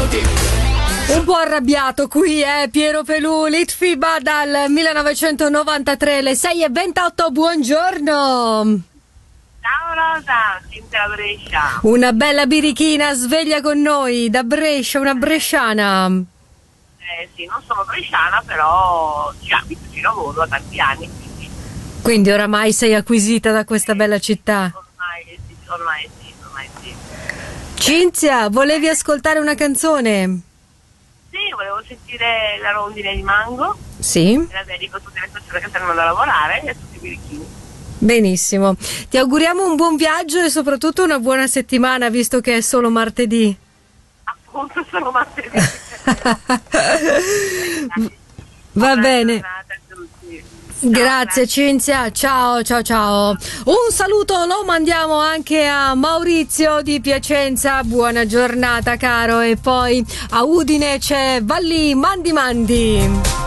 Un po' arrabbiato qui Piero Pelù, Litfiba dal 1993, le 6:28, buongiorno. Ciao Rosa, Cinzia da Brescia. Una bella birichina sveglia con noi da Brescia, una bresciana. Sì, non sono bresciana, però ci abito, ci lavoro da tanti anni, Quindi oramai sei acquisita da questa bella città. Ormai sì. Cinzia, volevi ascoltare una canzone? Sì, volevo sentire La rondine di Mango. Sì. La dedico a tutte le persone che stanno da lavorare e a tutti i birichini. Benissimo. Ti auguriamo un buon viaggio e soprattutto una buona settimana, visto che è solo martedì. Appunto, sono martedì. Va bene. Giornata a tutti. Grazie Cinzia, ciao. Un saluto lo mandiamo anche a Maurizio di Piacenza, buona giornata caro, e poi a Udine c'è Valli Mandi.